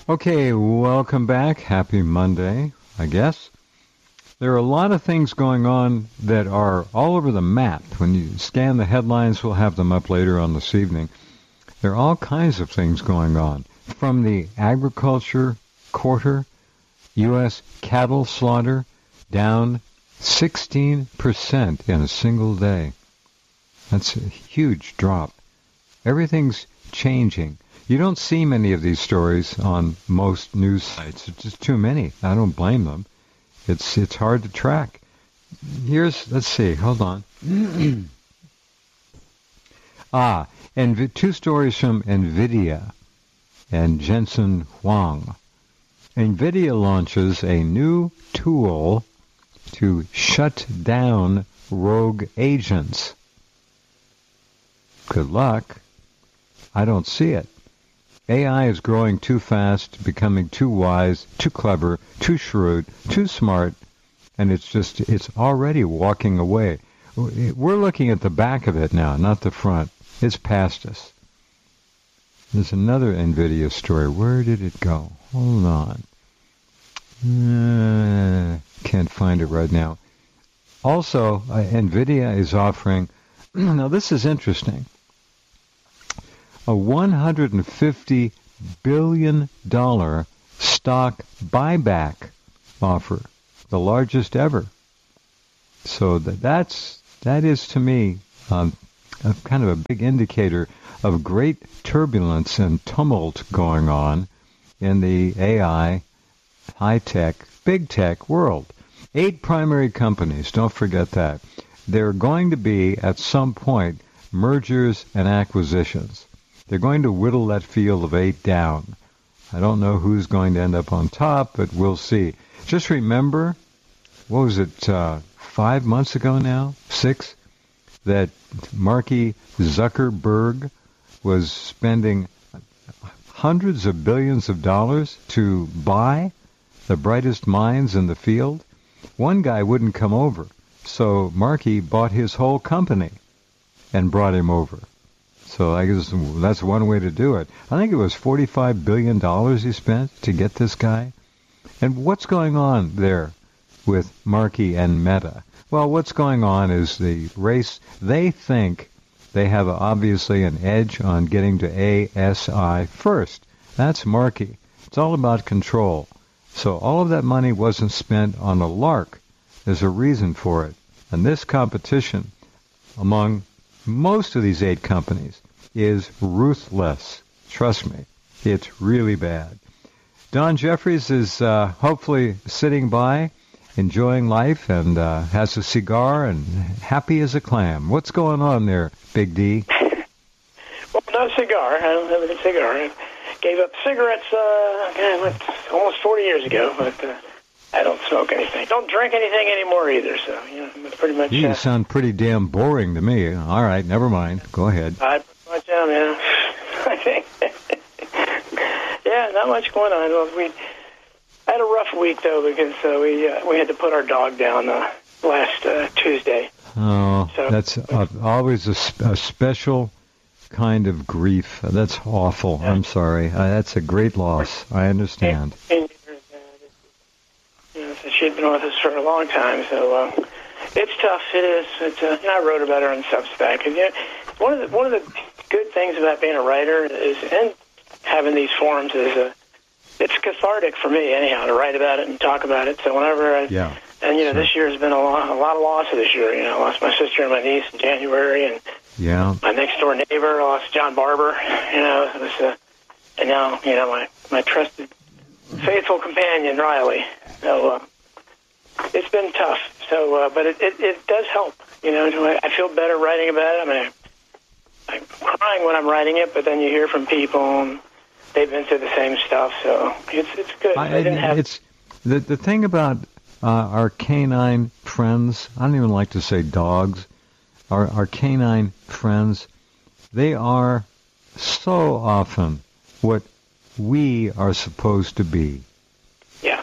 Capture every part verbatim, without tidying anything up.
Okay, welcome back. Happy Monday, I guess. There are a lot of things going on that are all over the map. When you scan the headlines, we'll have them up later on this evening. There are all kinds of things going on. From the agriculture quarter, U S cattle slaughter down sixteen percent in a single day. That's a huge drop. Everything's changing. You don't see many of these stories on most news sites. It's just too many. I don't blame them. It's it's hard to track. Here's, let's see, hold on. ah, and two stories from NVIDIA and Jensen Huang. NVIDIA launches a new tool to shut down rogue agents. Good luck. I don't see it. A I is growing too fast, becoming too wise, too clever, too shrewd, too smart, and it's just, it's already walking away. We're looking at the back of it now, not the front. It's past us. There's another NVIDIA story. Where did it go? Hold on. Uh, can't find it right now. Also, uh, NVIDIA is offering, now this is interesting, a one hundred fifty billion dollars stock buyback offer, the largest ever. So that that's that is to me um, a kind of a big indicator of great turbulence and tumult going on in the A I, high-tech, big tech world. Eight primary companies, don't forget that. There are going to be, at some point, mergers and acquisitions. They're going to whittle that field of eight down. I don't know who's going to end up on top, but we'll see. Just remember, what was it, uh, five months ago now, six, that Marky Zuckerberg was spending hundreds of billions of dollars to buy the brightest minds in the field? One guy wouldn't come over, so Marky bought his whole company and brought him over. So I guess that's one way to do it. I think it was forty-five billion dollars he spent to get this guy. And what's going on there with Marky and Meta? Well, what's going on is the race. They think they have obviously an edge on getting to A S I first. That's Marky. It's all about control. So all of that money wasn't spent on a lark. There's a reason for it. And this competition among most of these eight companies is ruthless. Trust me, it's really bad. Don Jeffries is uh, hopefully sitting by, enjoying life, and uh, has a cigar and happy as a clam. What's going on there, Big D? Well, not a cigar. I don't have a cigar. I gave up cigarettes uh, almost forty years ago, but uh, I don't smoke anything. Don't drink anything anymore either, so, you know, pretty much... You uh, sound pretty damn boring to me. All right, never mind. Go ahead. I pretty much am, yeah. I think. Yeah, not much going on. Well, we had a rough week, though, because uh, we uh, we had to put our dog down uh, last uh, Tuesday. Oh, so, that's uh, always a, sp- a special kind of grief. That's awful. Yeah. I'm sorry. Uh, that's a great loss. I understand. And, and, you know, so she'd been with us for a long time, so uh, it's tough. It is. It's, uh, you know, I wrote about her on Substack. And, you know, one of the one of the good things about being a writer is, and having these forums is, uh, it's cathartic for me anyhow to write about it and talk about it. So whenever I, yeah, and you know, sure. This year has been a lot, a lot of losses this year. You know, I lost my sister and my niece in January, and yeah, my next door neighbor, I lost John Barber. You know, it was, uh, and now you know my my trusted, faithful companion Riley. So uh, it's been tough. So, uh, but it, it it does help. You know, I feel better writing about it. I mean, I, I'm crying when I'm writing it, but then you hear from people, and they've been through the same stuff. So it's it's good. I, I didn't have. It's the the thing about uh, our canine friends. I don't even like to say dogs. Our our canine friends, they are so often what we are supposed to be. Yeah.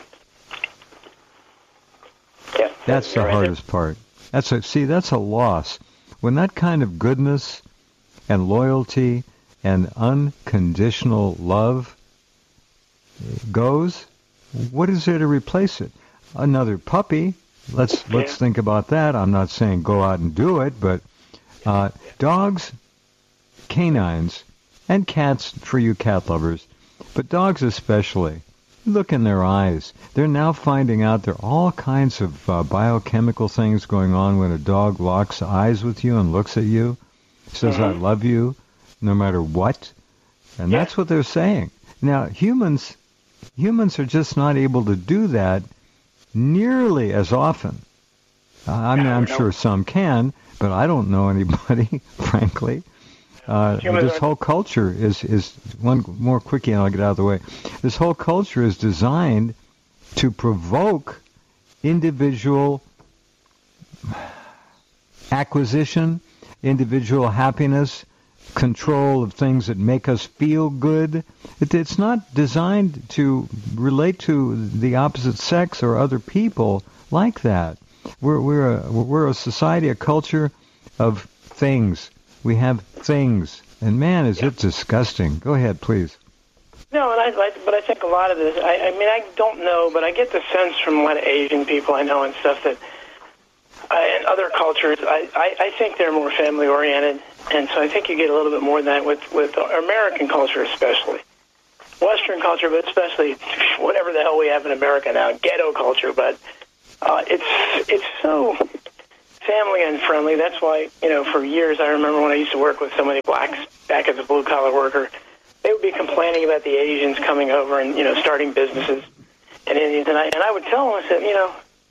Yeah. That's the right hardest there. part. That's a see. That's a loss. When that kind of goodness and loyalty and unconditional love goes, what is there to replace it? Another puppy. Let's Yeah. let's think about that. I'm not saying go out and do it, but uh, dogs, canines, and cats for you cat lovers, but dogs especially. Look in their eyes. They're now finding out there are all kinds of uh, biochemical things going on when a dog locks eyes with you and looks at you, says, Mhm. I love you, no matter what. And Yeah. that's what they're saying. Now, humans, humans are just not able to do that nearly as often. Uh, I mean, I'm No. sure some can, but I don't know anybody, frankly. Uh, Humans this are- whole culture is, is one more quickie and I'll get out of the way. This whole culture is designed to provoke individual acquisition, individual happiness, control of things that make us feel good. It, it's not designed to relate to the opposite sex or other people like that. We're, we're, a, we're a society, a culture of things. We have things. And man, is Yeah. it disgusting. Go ahead, please. No, and I, I, but I think a lot of this, I, I mean, I don't know, but I get the sense from a lot of Asian people I know and stuff that, uh, and other cultures, I, I, I think they're more family-oriented, and so I think you get a little bit more of that with, with American culture especially. Western culture, but especially whatever the hell we have in America now, ghetto culture, but uh, it's it's so family unfriendly. That's why, you know, for years, I remember when I used to work with so many blacks back as a blue-collar worker, they would be complaining about the Asians coming over and, you know, starting businesses and Indians. And I, and I would tell them, I said, you know,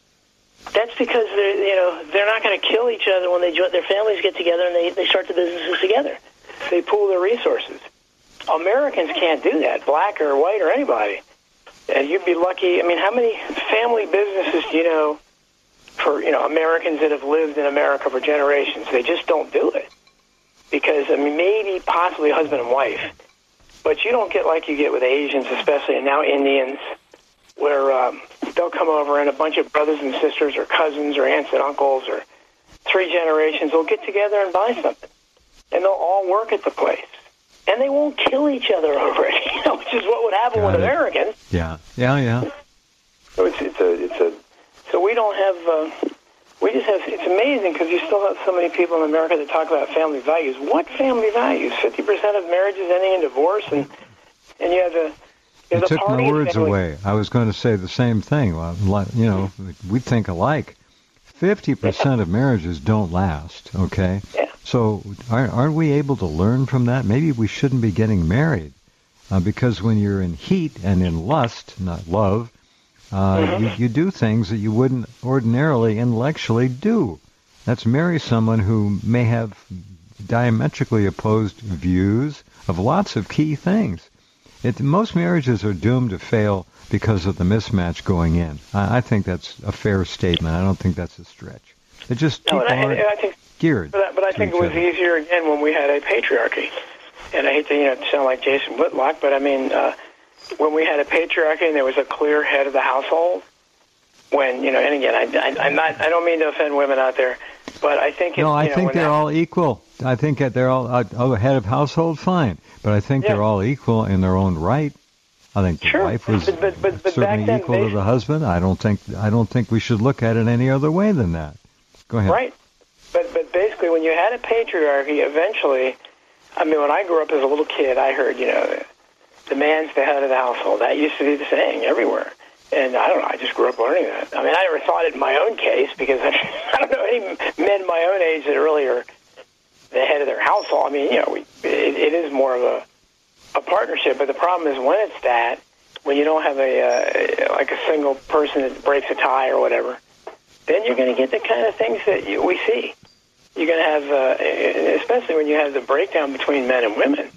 that's because they're, you know, they're not going to kill each other when they join, their families get together and they, they start the businesses together. They pool their resources. Americans can't do that, black or white or anybody. And you'd be lucky. I mean, how many family businesses do you know for, you know, Americans that have lived in America for generations? They just don't do it. Because, I mean, maybe possibly husband and wife. But you don't get like you get with Asians, especially, and now Indians, where um, they'll come over and a bunch of brothers and sisters or cousins or aunts and uncles or three generations will get together and buy something. And they'll all work at the place. And they won't kill each other over it, you know, which is what would happen Got with it. Americans. Yeah, yeah, yeah. So it's, it's a, it's a, so we don't have, uh, we just have, it's amazing because you still have so many people in America that talk about family values. What family values? fifty percent of marriages ending in divorce, and, and you have the, you You have the took party my of words family. away. I was going to say the same thing. Well, li- you know, we think alike. fifty percent of marriages don't last, okay? Yeah. So aren't, aren't we able to learn from that? Maybe we shouldn't be getting married uh, because when you're in heat and in lust, not love, uh, Mhm. you, you do things that you wouldn't ordinarily intellectually do. That's marry someone who may have diametrically opposed views of lots of key things. It, most marriages are doomed to fail because of the mismatch going in. I, I think that's a fair statement. I don't think that's a stretch. It just No, people and I, aren't and I think, geared. but I, but I to think it each was other. easier again when we had a patriarchy. And I hate to, you know, sound like Jason Whitlock, but I mean, uh, when we had a patriarchy and there was a clear head of the household, when, you know, and again, I, I, I'm not, I don't mean to offend women out there, but I think it's, No, I you know, think when they're that, all equal. I think that they're all uh, oh, head of household, fine, but I think Yeah. they're all equal in their own right. I think the Sure, wife was but- but- but- but certainly back then, equal to basi- the husband. I don't think I don't think we should look at it any other way than that. Go ahead. Right. But but basically, when you had a patriarchy, eventually, I mean, when I grew up as a little kid, I heard, you know, the man's the head of the household. That used to be the saying everywhere. And I don't know, I just grew up learning that. I mean, I never thought it in my own case because I, I don't know any men my own age that really are the head of their household. I mean, you know, we, it, it is more of a, a partnership. But the problem is when it's that, when you don't have a, uh, like a single person that breaks a tie or whatever, then you're going to get the kind of things that you, we see. You're going to have, uh, especially when you have the breakdown between men and women,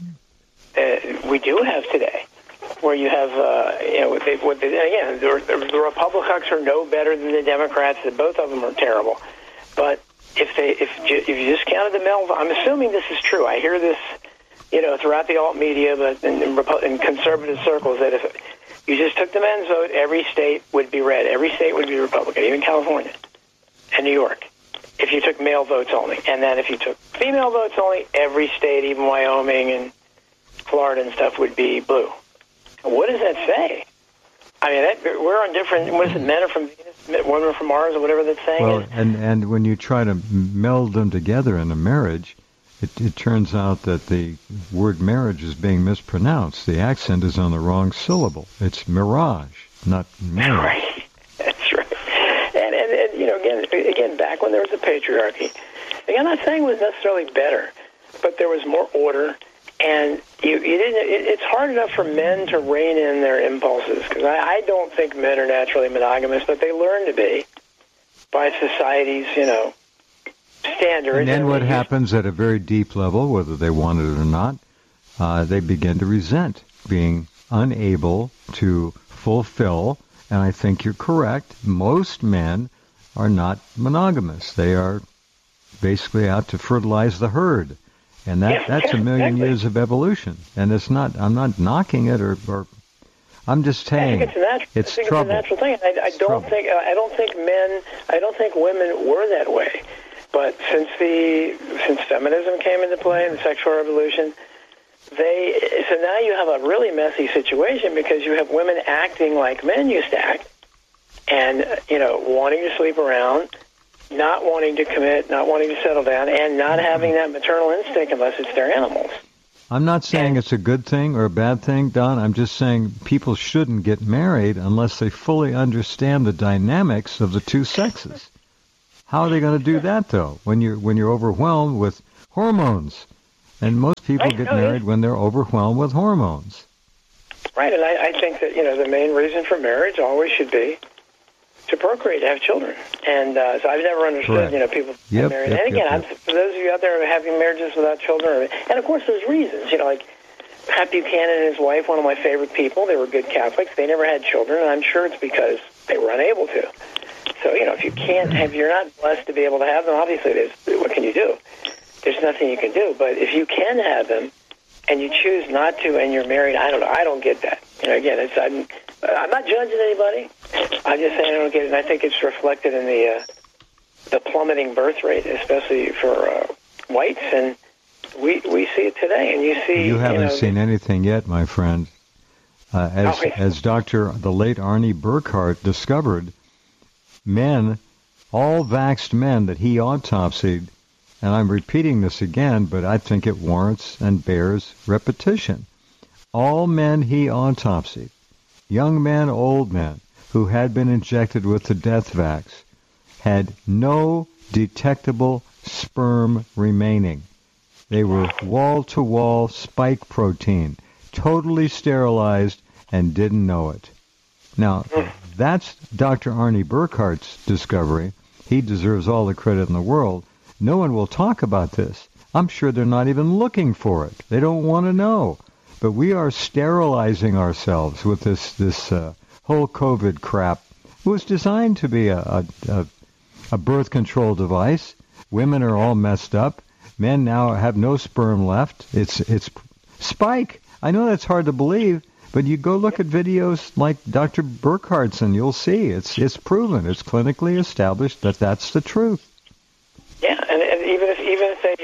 uh, we do have today, where you have, uh, you know, they, what they, again, the, the Republicans are no better than the Democrats. Both of them are terrible. But if they, if you, if you just counted the male, I'm assuming this is true. I hear this, you know, throughout the alt media, but in, in, in conservative circles, that if you just took the men's vote, every state would be red. Every state would be Republican, even California and New York, if you took male votes only. And then if you took female votes only, every state, even Wyoming and Florida and stuff, would be blue. What does that say? I mean, that, we're on different, what is it, men are from Venus, women are from Mars, or whatever that's saying. Well, and, and when you try to meld them together in a marriage, it, it turns out that the word marriage is being mispronounced. The accent is on the wrong syllable. It's mirage, not marriage. Right. That's right. And, and, and, you know, again, again, back when there was a patriarchy, again, I'm not saying it was necessarily better, but there was more order. And you, you didn't. It, it's hard enough for men to rein in their impulses, because I, I don't think men are naturally monogamous, but they learn to be by society's, you know, standards. And then what happens at a very deep level, whether they want it or not, uh, they begin to resent being unable to fulfill. And I think you're correct. Most men are not monogamous. They are basically out to fertilize the herd. And that, yeah, that's a million exactly. years of evolution. And it's not, I'm not knocking it or, or I'm just saying I think it's a natural, it's I think trouble. It's a natural thing. I, I don't trouble. think, I don't think men, I don't think women were that way. But since the, since feminism came into play and the sexual revolution, they, so now you have a really messy situation, because you have women acting like men used to act, and, you know, wanting to sleep around, not wanting to commit, not wanting to settle down, and not having that maternal instinct unless it's their animals. I'm not saying it's a good thing or a bad thing, Don. I'm just saying people shouldn't get married unless they fully understand the dynamics of the two sexes. How are they going to do that, though, when you're when you're overwhelmed with hormones? And most people Right, get no, married yeah. when they're overwhelmed with hormones. Right, and I, I think that, you know, the main reason for marriage always should be to procreate, to have children. And uh, so I've never understood, Correct. you know, people Yep, get married. yep, and again, yep, yep. I'm, for those of you out there having marriages without children, and of course there's reasons, you know, like Pat Buchanan and his wife, one of my favorite people, they were good Catholics. They never had children, and I'm sure it's because they were unable to. So, you know, if you can't have, you're not blessed to be able to have them, obviously, there's, what can you do? There's nothing you can do. But if you can have them, and you choose not to, and you're married, I don't know. I don't get that. You know, again, it's, I'm, I'm not judging anybody. I'm just saying I don't get it, and I think it's reflected in the uh, the plummeting birth rate, especially for uh, whites, and we we see it today. And you see, You haven't you know, seen anything yet, my friend. Uh, as Oh, yeah. as Doctor the late Arnie Burkhart discovered, men, all vaxxed men that he autopsied, and I'm repeating this again, but I think it warrants and bears repetition. All men he autopsied, young men, old men, who had been injected with the death vax, had no detectable sperm remaining. They were wall-to-wall spike protein, totally sterilized, and didn't know it. Now, that's Doctor Arnie Burkhart's discovery. He deserves all the credit in the world. No one will talk about this. I'm sure they're not even looking for it. They don't want to know. But we are sterilizing ourselves with this this uh, whole COVID crap. It was designed to be a, a, a, a birth control device. Women are all messed up. Men now have no sperm left. It's it's spike. I know that's hard to believe, but you go look at videos like Doctor Burkhart's and you'll see it's it's proven. It's clinically established that that's the truth. yeah, and, and even if even if they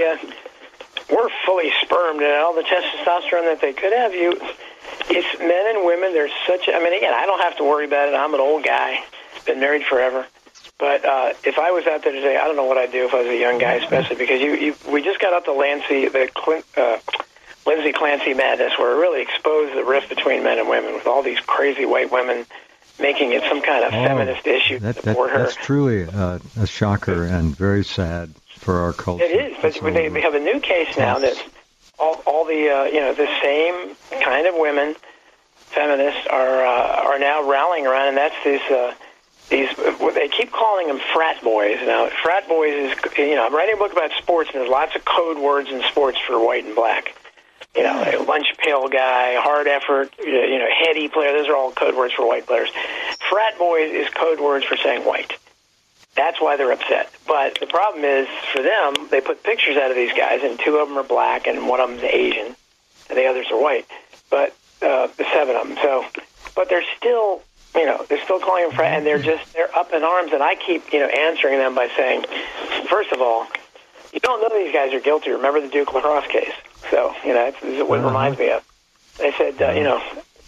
uh, were fully spermed and all the testosterone that they could have, you, it's men and women. There's such. A, I mean, again, I don't have to worry about it. I'm an old guy, been married forever. But uh, if I was out there today, I don't know what I'd do if I was a young guy, especially because you, you we just got out the Lancey, the Clint, uh, Lindsay Clancy madness, where it really exposed the rift between men and women with all these crazy white women making it some kind of Oh, feminist issue That, to that, support her. that's truly uh, a shocker and very sad for our culture. It is, but That's they, all they have a new case now that all, all the uh, you know the same kind of women, feminists, are uh, are now rallying around, and that's this. Uh, These, they keep calling them frat boys. Now, frat boys is, you know, I'm writing a book about sports, and there's lots of code words in sports for white and black. You know, a lunch pail guy, hard effort, you know, heady player. Those are all code words for white players. Frat boys is code words for saying white. That's why they're upset. But the problem is, for them, they put pictures out of these guys, and two of them are black, and one of them's Asian, and the others are white. But uh, the seven of them. So, but they're still. You know, they're still calling them frat, and they're just, they're up in arms, and I keep, you know, answering them by saying, first of all, you don't know these guys are guilty. Remember the Duke lacrosse case? So, you know, this is what it reminds me of. They said, uh, you know,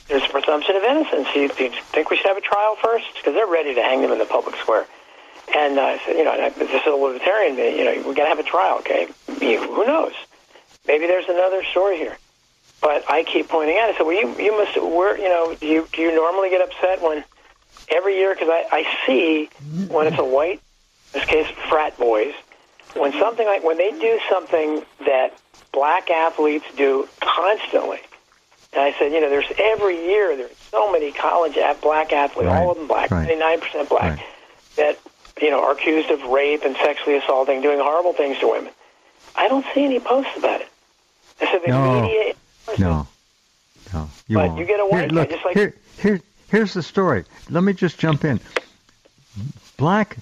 there's a presumption of innocence. You, do you think we should have a trial first? Because they're ready to hang them in the public square. And I uh, said, you know, this is a libertarian. You know, we got to have a trial, okay? You, who knows? Maybe there's another story here. But I keep pointing out. I said, well, you you must. We're, you know, do you do you normally get upset when every year? Because I, I see when it's a white, in this case, frat boys, when something like when they do something that black athletes do constantly. And I said, you know, there's every year there's so many college black athletes, right. all of them black, right. ninety-nine percent black, right. that, you know, are accused of rape and sexually assaulting, doing horrible things to women. I don't see any posts about it. I said the no, media. No, no, you but won't. you get a white here, look, guy just like here, here, here's the story. Let me just jump in. Black,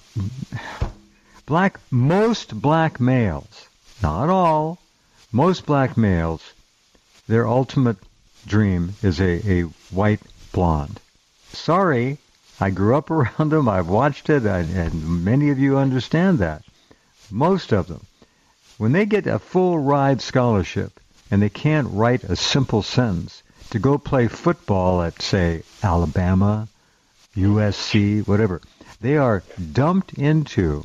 black, most black males, not all, most black males, their ultimate dream is a, a white blonde. Sorry, I grew up around them. I've watched it, I, and many of you understand that. Most of them, when they get a full ride scholarship and they can't write a simple sentence to go play football at, say, Alabama, U S C, whatever, they are dumped into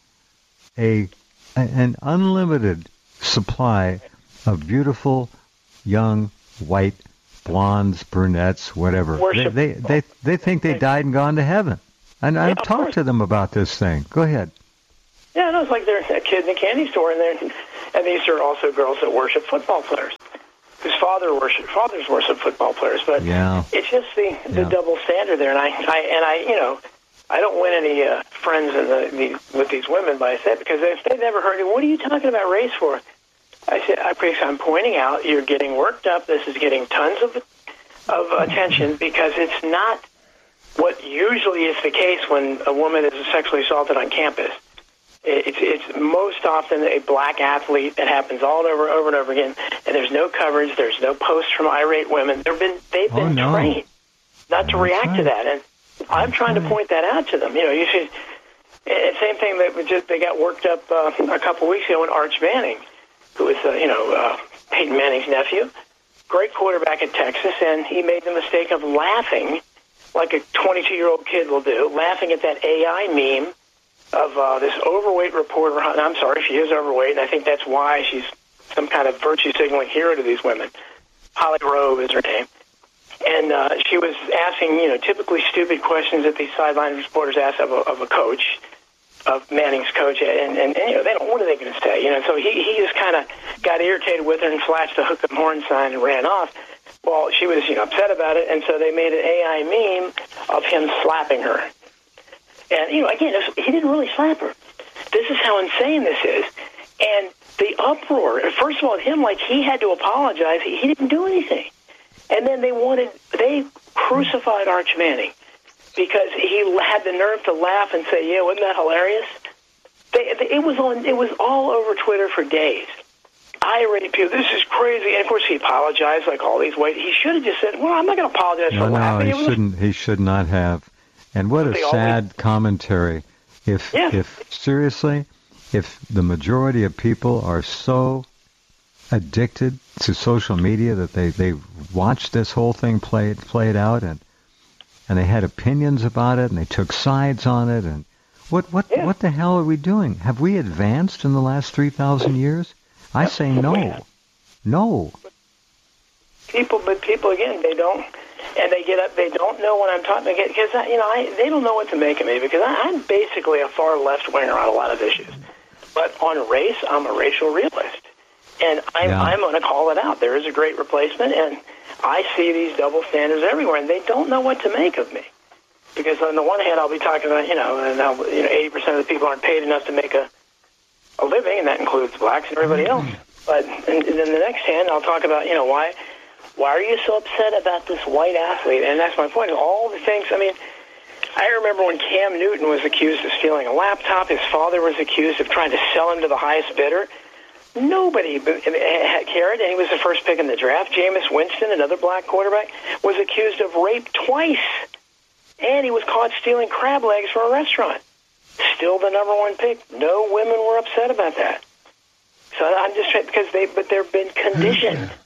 a an unlimited supply of beautiful young white blondes, brunettes, whatever. They, they they they think they died and gone to heaven. And yeah, I've talked to them about this thing. Go ahead. Yeah, no, it's like they're a kid in a candy store, and they're, and these are also girls that worship football players, whose father worship fathers worship football players. But yeah. it's just the, the yeah. double standard there, and I, I and I you know. I don't win any uh, friends in the, the, with these women by that, because if they've never heard it, what are you talking about race for? I said, I, I'm pointing out you're getting worked up. This is getting tons of of attention because it's not what usually is the case when a woman is sexually assaulted on campus. It's, it's most often a black athlete that happens all over, over and over again, and there's no coverage. There's no posts from irate women. They've been they've been oh, no. trained not to That's react right. to that, and I'm trying to point that out to them. You know, you should. And same thing that we just they got worked up uh, a couple weeks ago when Arch Manning, who was uh, you know uh, Peyton Manning's nephew, great quarterback at Texas, and he made the mistake of laughing like a twenty-two-year-old kid will do, laughing at that A I meme of uh, this overweight reporter. And I'm sorry, she is overweight, and I think that's why she's some kind of virtue signaling hero to these women. Holly Rowe is her name. And uh, she was asking, you know, typically stupid questions that these sideline reporters ask of a, of a coach, of Manning's coach, and, and, and you know, they don't, what are they going to say? You know, so he, he just kind of got irritated with her and flashed the hook and horn sign and ran off. Well, she was, you know, upset about it, and so they made an A I meme of him slapping her. And, you know, again, it was, he didn't really slap her. This is how insane this is. And the uproar, first of all, him, like, he had to apologize. He, he didn't do anything. And then they wanted, they crucified Arch Manning because he had the nerve to laugh and say, yeah, wasn't that hilarious? They, they, it was on, it was all over Twitter for days. Irate people, this is crazy. And of course he apologized like all these white, he should have just said, well, I'm not going to apologize no, for laughing. No, he shouldn't, he should not have. And what a sad always, commentary. If, yeah. if, seriously, if the majority of people are so addicted to social media that they, they watched this whole thing played played out and and they had opinions about it and they took sides on it and what what yeah. what the hell are we doing? Have we advanced in the last three thousand years? I say no, no. People, but people again, they don't, and they get up. They don't know what I'm talking about because you know I, they don't know what to make of me because I, I'm basically a far left winger on a lot of issues, but on race, I'm a racial realist. And I'm, yeah. I'm going to call it out. There is a great replacement, and I see these double standards everywhere, and they don't know what to make of me. Because on the one hand, I'll be talking about, you know, and I'll, you know, eighty percent of the people aren't paid enough to make a, a living, and that includes blacks and everybody else. But and, and then the next hand, I'll talk about, you know, why why are you so upset about this white athlete? And that's my point. All the things, I mean, I remember when Cam Newton was accused of stealing a laptop. His father was accused of trying to sell him to the highest bidder. Nobody cared, and he was the first pick in the draft. Jameis Winston, another black quarterback, was accused of rape twice, and he was caught stealing crab legs from a restaurant. Still the number one pick. No women were upset about that. So I'm just trying, because they, but they've been conditioned.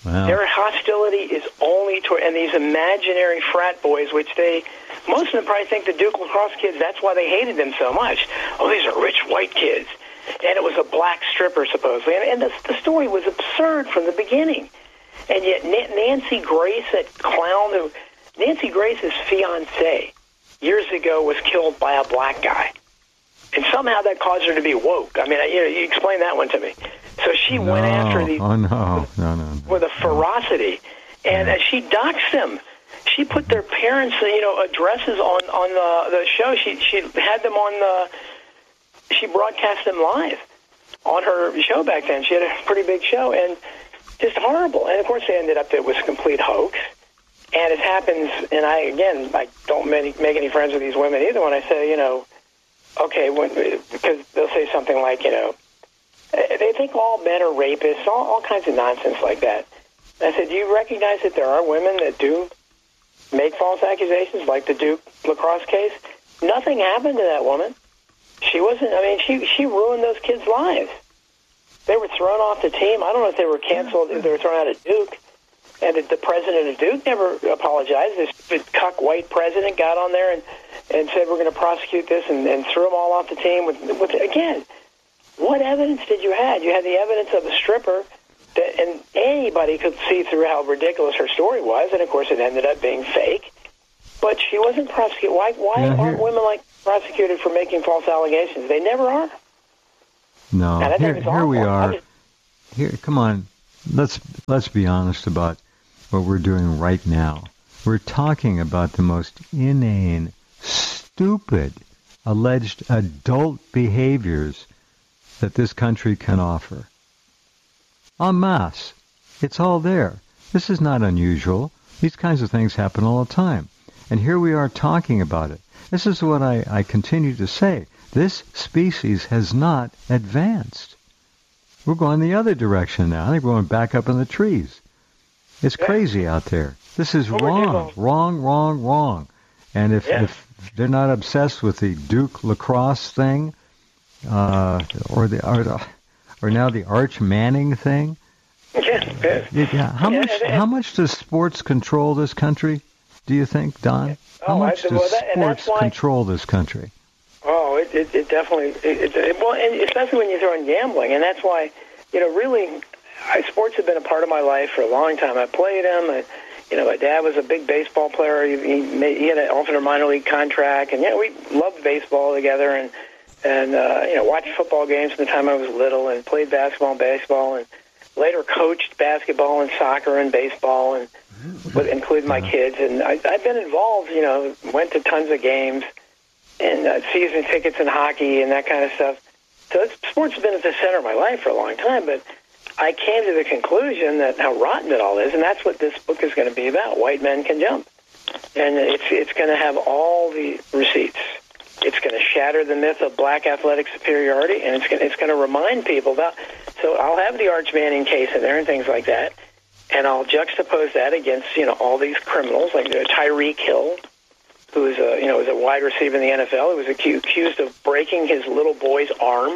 Wow. Their hostility is only toward, and these imaginary frat boys, which they, most of them probably think the Duke lacrosse kids, that's why they hated them so much. Oh, these are rich white kids. And it was a black stripper, supposedly. And, and the, the story was absurd from the beginning. And yet Nancy Grace, that clown, who, Nancy Grace's fiancé years ago was killed by a black guy. And somehow that caused her to be woke. I mean, you know, you explain that one to me. So she no. went after these oh, no. No, no, no. with a ferocity, and no. uh, she doxed them. She put their parents, you know, addresses on on the the show. She she had them on the. She broadcast them live on her show back then. She had a pretty big show, and just horrible. And of course, they ended up that it was a complete hoax. And it happens. And I again, I don't make, make any friends with these women either. When I say, you know. Okay, when, because they'll say something like, you know, they think all men are rapists, all, all kinds of nonsense like that. And I said, do you recognize that there are women that do make false accusations, like the Duke lacrosse case? Nothing happened to that woman. She wasn't, I mean, she she ruined those kids' lives. They were thrown off the team. I don't know if they were canceled, if they were thrown out of Duke. And the, the president of Duke never apologized. This cuck white president got on there and and said we're going to prosecute this and, and threw them all off the team. With, with again, what evidence did you have? You had the evidence of a stripper, that, and anybody could see through how ridiculous her story was, and of course it ended up being fake. But she wasn't prosecuted. Why, why yeah, aren't women like prosecuted for making false allegations? They never are. No, here, here we are. Just, here, come on, let's let's be honest about what we're doing right now. We're talking about the most inane, stupid, alleged adult behaviors that this country can offer. En masse. It's all there. This is not unusual. These kinds of things happen all the time. And here we are talking about it. This is what I, I continue to say. This species has not advanced. We're going the other direction now. I think we're going back up in the trees. It's yeah. crazy out there. This is Well, wrong, wrong, wrong, wrong. And if, yeah. if they're not obsessed with the Duke lacrosse thing, uh, or the or, or now the Arch Manning thing, yeah, yeah. yeah. How yeah, much and, and, how much does sports control this country? Do you think, Don? How oh, much I, does well, that, sports why, control this country? Oh, it, it, it definitely, it, it, well, and especially when you throw in gambling, and that's why, you know, really, I, sports have been a part of my life for a long time. I played them. I, you know, my dad was a big baseball player. He, he, made, he had an alternate minor league contract, and yeah, we loved baseball together, and and uh, you know, watched football games from the time I was little, and played basketball and baseball, and later coached basketball and soccer and baseball, and with, including my kids. And I, I've been involved. You know, went to tons of games, and uh, season tickets in hockey and that kind of stuff. So it's, sports has been at the center of my life for a long time, but I came to the conclusion that how rotten it all is, and that's what this book is going to be about. White Men Can Jump. And it's it's going to have all the receipts. It's going to shatter the myth of black athletic superiority, and it's going, it's going to remind people about, so I'll have the Arch Manning case in there and things like that, and I'll juxtapose that against, you know, all these criminals, like Tyreek Hill, who is a, you know, was a wide receiver in the N F L. He was accused, accused of breaking his little boy's arm.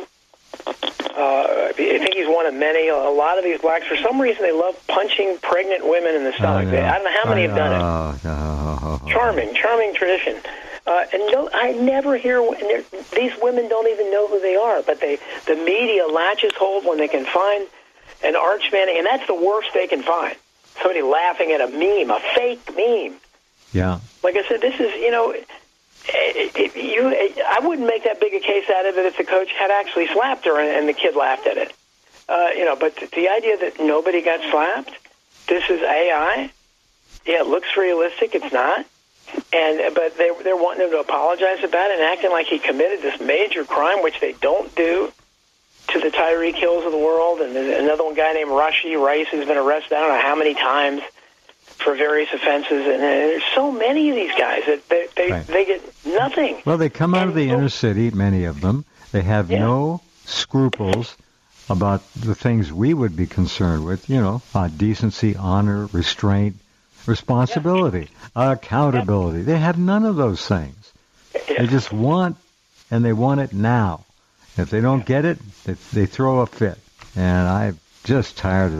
Uh, I think he's one of many. A lot of these blacks, for some reason, they love punching pregnant women in the stomach. Oh, yeah. I don't know how many I, have done oh, it. Oh, oh, charming, charming tradition. Uh, and no, I never hear, and these women don't even know who they are, but they, the media latches hold when they can find an Arch Manning, and that's the worst they can find. Somebody laughing at a meme, a fake meme. Yeah. Like I said, this is, you know, it, it, you. It, I wouldn't make that big a case out of it if the coach had actually slapped her and, and the kid laughed at it. Uh, you know, but the idea that nobody got slapped, this is A I. Yeah, it looks realistic. It's not. And but they they're wanting him to apologize about it and acting like he committed this major crime, which they don't do to the Tyreek Hills of the world. And there's another one guy named Rashi Rice has been arrested I don't know how many times for various offenses. And there's so many of these guys that they they, right. they get nothing. Well, they come out and of the so, inner city, many of them. They have yeah. no scruples about the things we would be concerned with, you know, uh, decency, honor, restraint, responsibility, yeah. accountability. They have none of those things. Yeah. They just want, and they want it now. If they don't get it, they, they throw a fit. And I'm just tired of it.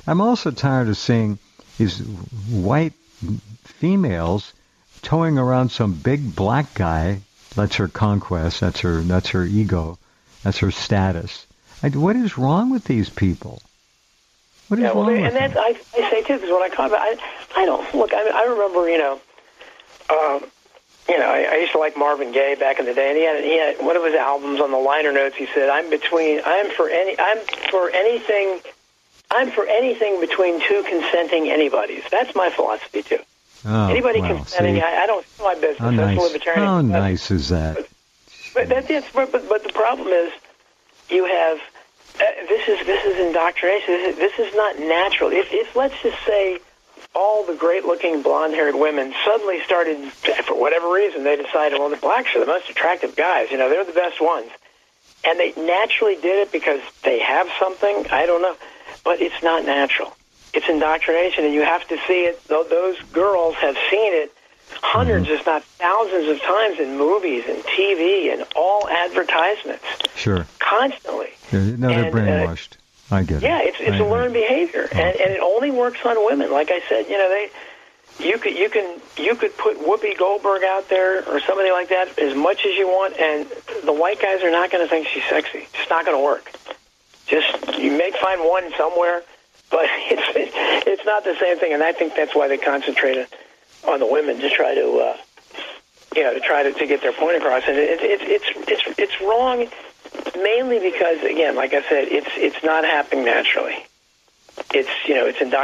I'm also tired of seeing these white females towing around some big black guy. That's her conquest. That's her. That's her ego. That's her status. I, what is wrong with these people? What is yeah, well, wrong they, with and them? that's I, I say too, because when I comment, I I don't look. I, I remember, you know, um, you know, I, I used to like Marvin Gaye back in the day, and he had he had one of his albums on the liner notes. He said, "I'm between. I'm for any. I'm for anything. I'm for anything between two consenting anybody's." That's my philosophy too. Oh, Anybody well, consenting, see? I, I don't. It's my business. How That's nice, libertarian. how That's, nice is that? But, but that's it. But, but but the problem is, you have uh, this is this is indoctrination. This is, this is not natural. If if let's just say all the great-looking blonde-haired women suddenly started, for whatever reason, they decided, well, the blacks are the most attractive guys. You know, they're the best ones, and they naturally did it because they have something. I don't know, but it's not natural. It's indoctrination, and you have to see it. Those girls have seen it hundreds, mm-hmm. if not thousands of times in movies and T V and all advertisements. Sure. Constantly. Yeah, no, they're and, brainwashed. Uh, I get yeah, it. it's it's I, a learned I, behavior, oh. and, and it only works on women. Like I said, you know, they you could you can you could put Whoopi Goldberg out there or somebody like that as much as you want, and the white guys are not going to think she's sexy. It's not going to work. Just you may find one somewhere. But it's it's not the same thing, and I think that's why they concentrated on the women to try to, uh, you know, to try to, to get their point across. And it, it, it's it's it's wrong, mainly because, again, like I said, it's it's not happening naturally. It's you know it's indoctrination.